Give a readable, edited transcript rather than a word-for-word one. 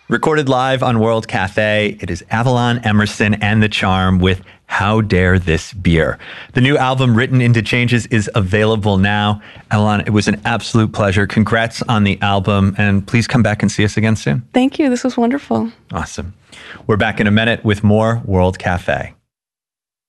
Recorded live on World Cafe, it is Avalon Emerson and The Charm with How Dare This Beer. The new album, Written into Changes, is available now. Avalon, it was an absolute pleasure. Congrats on the album, and please come back and see us again soon. Thank you. This was wonderful. Awesome. We're back in a minute with more World Cafe.